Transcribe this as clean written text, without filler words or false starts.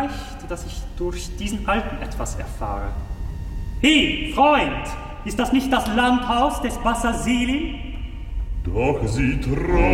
Vielleicht, dass ich durch diesen Alten etwas erfahre. Hey, Freund! Ist das nicht das Landhaus des Bassasilin? Doch sie